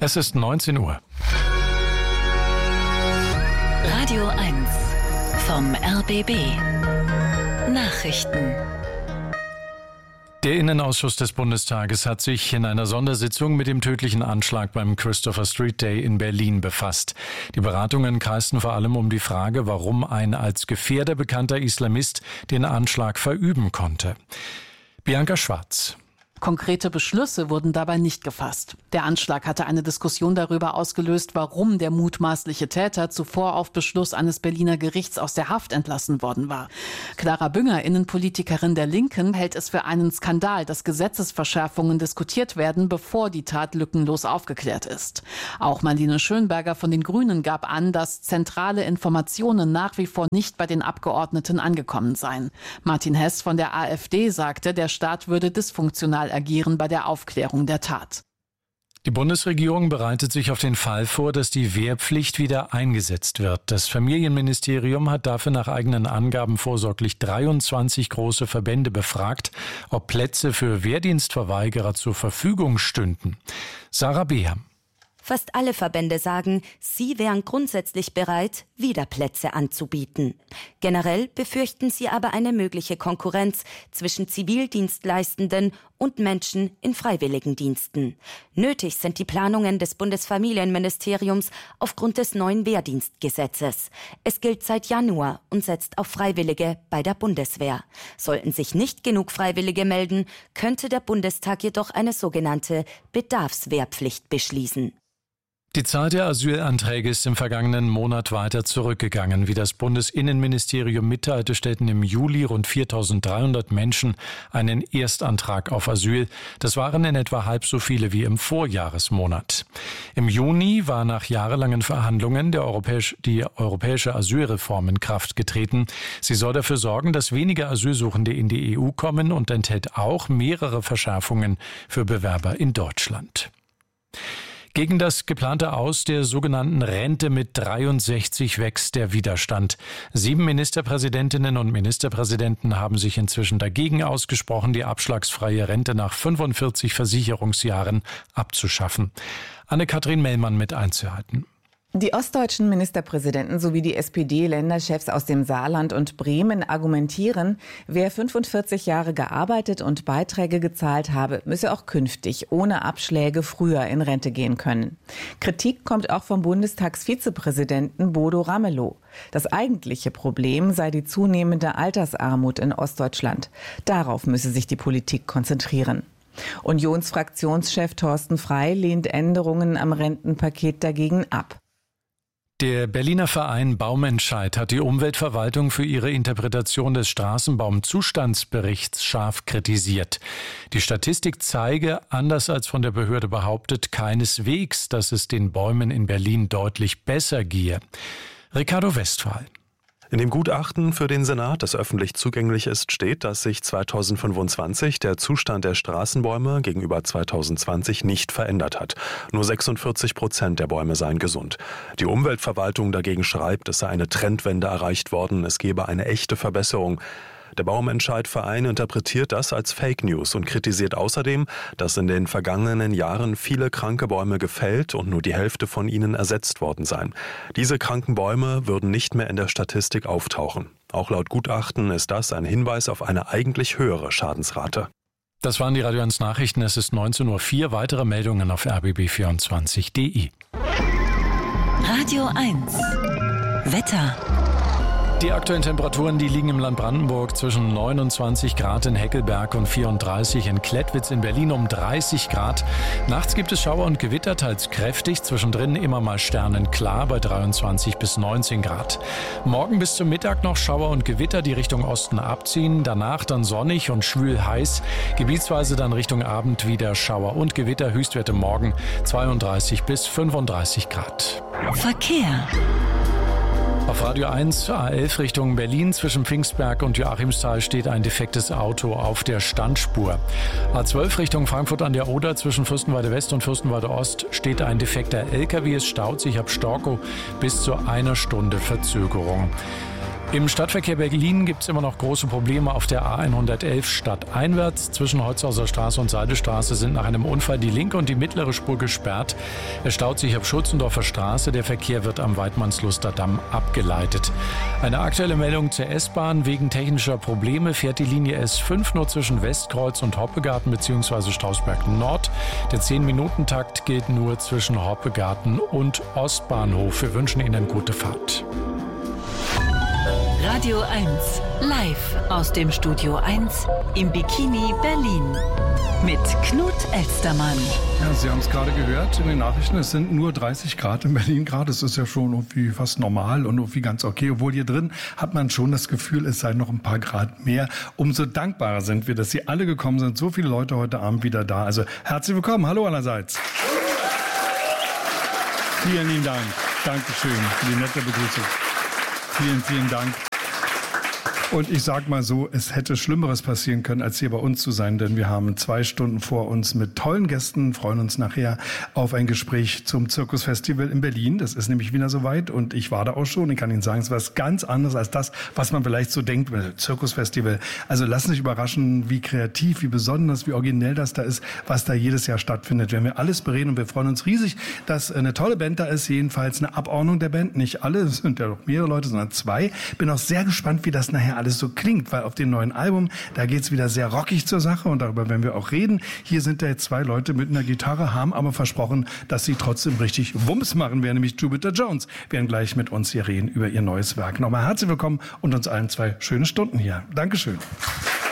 Es ist 19 Uhr. Radio 1 vom RBB. Nachrichten. Der Innenausschuss des Bundestages hat sich in einer Sondersitzung mit dem tödlichen Anschlag beim Christopher Street Day in Berlin befasst. Die Beratungen kreisten vor allem um die Frage, warum ein als Gefährder bekannter Islamist den Anschlag verüben konnte. Bianca Schwarz. Konkrete Beschlüsse wurden dabei nicht gefasst. Der Anschlag hatte eine Diskussion darüber ausgelöst, warum der mutmaßliche Täter zuvor auf Beschluss eines Berliner Gerichts aus der Haft entlassen worden war. Clara Bünger, Innenpolitikerin der Linken, hält es für einen Skandal, dass Gesetzesverschärfungen diskutiert werden, bevor die Tat lückenlos aufgeklärt ist. Auch Marlene Schönberger von den Grünen gab an, dass zentrale Informationen nach wie vor nicht bei den Abgeordneten angekommen seien. Martin Hess von der AfD sagte, der Staat würde dysfunktional agieren bei der Aufklärung der Tat. Die Bundesregierung bereitet sich auf den Fall vor, dass die Wehrpflicht wieder eingesetzt wird. Das Familienministerium hat dafür nach eigenen Angaben vorsorglich 23 große Verbände befragt, ob Plätze für Wehrdienstverweigerer zur Verfügung stünden. Sarah Beher. Fast alle Verbände sagen, sie wären grundsätzlich bereit, wieder Plätze anzubieten. Generell befürchten sie aber eine mögliche Konkurrenz zwischen Zivildienstleistenden und Menschen in Freiwilligendiensten. Nötig sind die Planungen des Bundesfamilienministeriums aufgrund des neuen Wehrdienstgesetzes. Es gilt seit Januar und setzt auf Freiwillige bei der Bundeswehr. Sollten sich nicht genug Freiwillige melden, könnte der Bundestag jedoch eine sogenannte Bedarfswehrpflicht beschließen. Die Zahl der Asylanträge ist im vergangenen Monat weiter zurückgegangen. Wie das Bundesinnenministerium mitteilte, stellten im Juli rund 4.300 Menschen einen Erstantrag auf Asyl. Das waren in etwa halb so viele wie im Vorjahresmonat. Im Juni war nach jahrelangen Verhandlungen die europäische Asylreform in Kraft getreten. Sie soll dafür sorgen, dass weniger Asylsuchende in die EU kommen und enthält auch mehrere Verschärfungen für Bewerber in Deutschland. Gegen das geplante Aus der sogenannten Rente mit 63 wächst der Widerstand. 7 Ministerpräsidentinnen und Ministerpräsidenten haben sich inzwischen dagegen ausgesprochen, die abschlagsfreie Rente nach 45 Versicherungsjahren abzuschaffen. Anne-Kathrin Mellmann mit Einzelheiten. Die ostdeutschen Ministerpräsidenten sowie die SPD-Länderchefs aus dem Saarland und Bremen argumentieren, wer 45 Jahre gearbeitet und Beiträge gezahlt habe, müsse auch künftig ohne Abschläge früher in Rente gehen können. Kritik kommt auch vom Bundestagsvizepräsidenten Bodo Ramelow. Das eigentliche Problem sei die zunehmende Altersarmut in Ostdeutschland. Darauf müsse sich die Politik konzentrieren. Unionsfraktionschef Thorsten Frey lehnt Änderungen am Rentenpaket dagegen ab. Der Berliner Verein Baumentscheid hat die Umweltverwaltung für ihre Interpretation des Straßenbaumzustandsberichts scharf kritisiert. Die Statistik zeige, anders als von der Behörde behauptet, keineswegs, dass es den Bäumen in Berlin deutlich besser gehe. Ricardo Westphal. In dem Gutachten für den Senat, das öffentlich zugänglich ist, steht, dass sich 2025 der Zustand der Straßenbäume gegenüber 2020 nicht verändert hat. Nur 46% der Bäume seien gesund. Die Umweltverwaltung dagegen schreibt, es sei eine Trendwende erreicht worden, es gebe eine echte Verbesserung. Der Baumentscheid-Verein interpretiert das als Fake News und kritisiert außerdem, dass in den vergangenen Jahren viele kranke Bäume gefällt und nur die Hälfte von ihnen ersetzt worden seien. Diese kranken Bäume würden nicht mehr in der Statistik auftauchen. Auch laut Gutachten ist das ein Hinweis auf eine eigentlich höhere Schadensrate. Das waren die Radio 1 Nachrichten. Es ist 19.04 Uhr. Weitere Meldungen auf rbb24.de. Radio 1 Wetter. Die aktuellen Temperaturen, die liegen im Land Brandenburg zwischen 29 Grad in Heckelberg und 34 in Klettwitz, in Berlin um 30 Grad. Nachts gibt es Schauer und Gewitter, teils kräftig, zwischendrin immer mal sternenklar bei 23 bis 19 Grad. Morgen bis zum Mittag noch Schauer und Gewitter, die Richtung Osten abziehen, danach dann sonnig und schwül heiß, gebietsweise dann Richtung Abend wieder Schauer und Gewitter, Höchstwerte morgen 32 bis 35 Grad. Verkehr. Auf Radio 1 A11 Richtung Berlin zwischen Pfingstberg und Joachimsthal steht ein defektes Auto auf der Standspur. A12 Richtung Frankfurt an der Oder zwischen Fürstenwalde West und Fürstenwalde Ost steht ein defekter LKW. Es staut sich ab Storkow bis zu 1 Stunde Verzögerung. Im Stadtverkehr Berlin gibt es immer noch große Probleme auf der A111 stadteinwärts. Zwischen Holzhauser Straße und Seidelstraße sind nach einem Unfall die linke und die mittlere Spur gesperrt. Es staut sich auf Schutzendorfer Straße. Der Verkehr wird am Weidmannsluster Damm abgeleitet. Eine aktuelle Meldung zur S-Bahn. Wegen technischer Probleme fährt die Linie S5 nur zwischen Westkreuz und Hoppegarten bzw. Strausberg Nord. Der 10-Minuten-Takt gilt nur zwischen Hoppegarten und Ostbahnhof. Wir wünschen Ihnen gute Fahrt. Radio 1, live aus dem Studio 1 im Bikini Berlin. Mit Knut Elstermann. Ja, Sie haben es gerade gehört in den Nachrichten, es sind nur 30 Grad in Berlin gerade. Das ist ja schon irgendwie fast normal und irgendwie ganz okay. Obwohl hier drin hat man schon das Gefühl, es sei noch ein paar Grad mehr. Umso dankbarer sind wir, dass Sie alle gekommen sind. So viele Leute heute Abend wieder da. Also herzlich willkommen. Hallo allerseits. Vielen lieben Dank. Dankeschön für die nette Begrüßung. Vielen, vielen Dank. Und ich sag mal so, es hätte Schlimmeres passieren können, als hier bei uns zu sein, denn wir haben 2 Stunden vor uns mit tollen Gästen, freuen uns nachher auf ein Gespräch zum Zirkusfestival in Berlin. Das ist nämlich wieder soweit und ich war da auch schon. Ich kann Ihnen sagen, es ist was ganz anderes als das, was man vielleicht so denkt, Zirkusfestival. Also lassen Sie sich überraschen, wie kreativ, wie besonders, wie originell das da ist, was da jedes Jahr stattfindet. Werden wir alles bereden und wir freuen uns riesig, dass eine tolle Band da ist, jedenfalls eine Abordnung der Band. Nicht alle, es sind ja noch mehrere Leute, sondern 2. Bin auch sehr gespannt, wie das nachher alles so klingt, weil auf dem neuen Album, da geht's wieder sehr rockig zur Sache und darüber werden wir auch reden. Hier sind da jetzt 2 Leute mit einer Gitarre, haben aber versprochen, dass sie trotzdem richtig Wumms machen werden, nämlich Jupiter Jones. Werden gleich mit uns hier reden über ihr neues Werk. Nochmal herzlich willkommen und uns allen 2 schöne Stunden hier. Dankeschön.